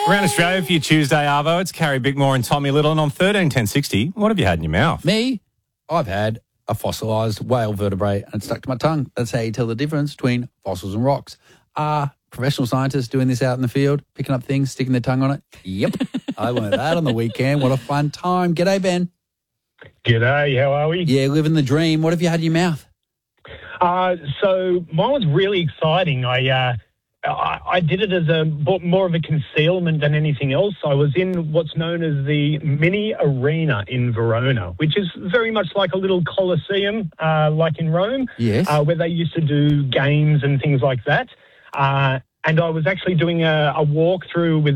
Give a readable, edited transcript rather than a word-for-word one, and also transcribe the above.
Around Australia for your Tuesday, Arvo. It's Carrie Bickmore and Tommy Little. And on 131060, what have you had in your mouth? Me, I've had a fossilised whale vertebrae and it's stuck to my tongue. That's how you tell the difference between fossils and rocks. Professional scientists doing this out in the field, picking up things, sticking their tongue on it. Yep, I learned that on the weekend. What a fun time. G'day, Ben. G'day, how are we? Yeah, living the dream. What have you had in your mouth? So mine was really exciting. I did it as more of a concealment than anything else. I was in what's known as the Mini Arena in Verona, which is very much like a little Colosseum, like in Rome, Yes. where they used to do games and things like that. And I was actually doing a walkthrough with